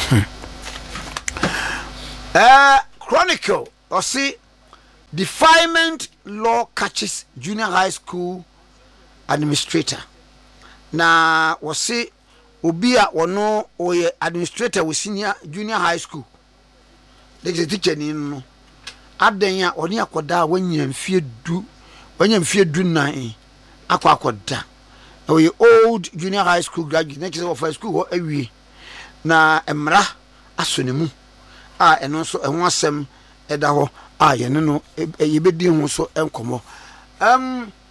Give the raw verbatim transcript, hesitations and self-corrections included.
uh, Chronicle or see defilement law catches junior high school administrator. Na was see obia or no or administrator with senior junior high school. There's a teacher in Adenya or near Koda when you fear do when you fear do nine aqua koda. Now you old junior high school graduate next of high school or every na emra asonimu a eno so ehun asem eda ho a ye no e be di ho so enkomo um